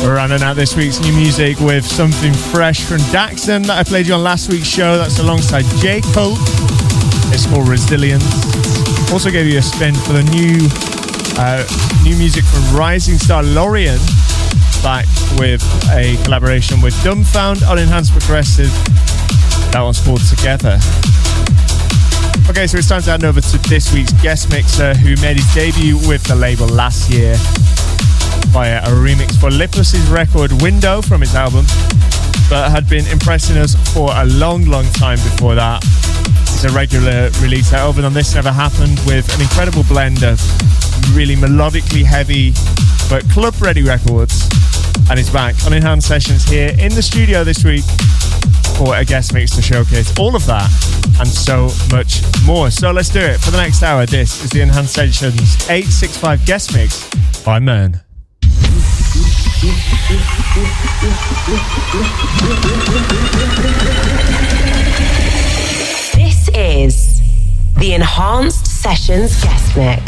We're rounding out this week's new music with something fresh from Daxon that I played you on last week's show. That's alongside J. Cole. It's called Resilience. Also gave you a spin for the new music from Rising Star Lorien, back with a collaboration with Dumbfound on Enhanced Progressive. That one's called Together. Okay, so it's time to hand over to this week's guest mixer, who made his debut with the label last year via a remix for Lipless's record Window from his album, but had been impressing us for a long time before that. It's a regular release out over on This Never Happened, with an incredible blend of really melodically heavy but club-ready records, and he's back on Enhanced Sessions here in the studio this week for a guest mix to showcase all of that and so much more. So let's do it. For the next hour, this is the Enhanced Sessions 865 guest mix by Mern. This is the Enhanced Sessions guest mix.